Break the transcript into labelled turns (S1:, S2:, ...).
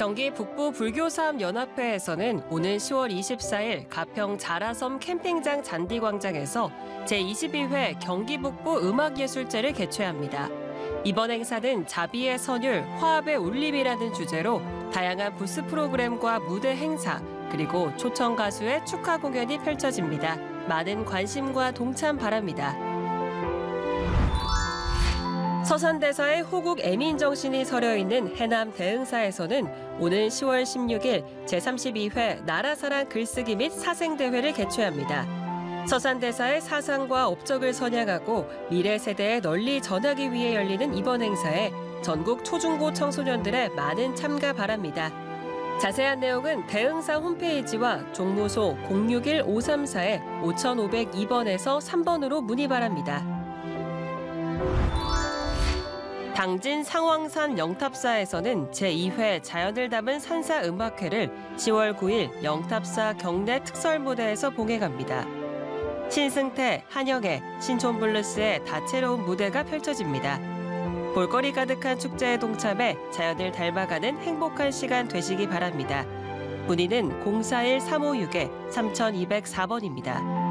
S1: 경기 북부 불교사업연합회에서는 오는 10월 24일 가평 자라섬 캠핑장 잔디광장에서 제22회 경기 북부 음악예술제를 개최합니다. 이번 행사는 자비의 선율, 화합의 울림이라는 주제로 다양한 부스 프로그램과 무대 행사, 그리고 초청 가수의 축하 공연이 펼쳐집니다. 많은 관심과 동참 바랍니다. 서산대사의 호국 애민정신이 서려있는 해남 대흥사에서는 오는 10월 16일 제32회 나라사랑 글쓰기 및 사생대회를 개최합니다. 서산대사의 사상과 업적을 선양하고 미래 세대에 널리 전하기 위해 열리는 이번 행사에 전국 초중고 청소년들의 많은 참가 바랍니다. 자세한 내용은 대흥사 홈페이지와 종무소 061-534에 5502번에서 3번으로 문의 바랍니다. 당진 상황산 영탑사에서는 제2회 자연을 담은 산사음악회를 10월 9일 영탑사 경내 특설무대에서 봉해갑니다. 신승태, 한영애, 신촌블루스의 다채로운 무대가 펼쳐집니다. 볼거리 가득한 축제에 동참해 자연을 닮아가는 행복한 시간 되시기 바랍니다. 문의는 041-356-3204번입니다.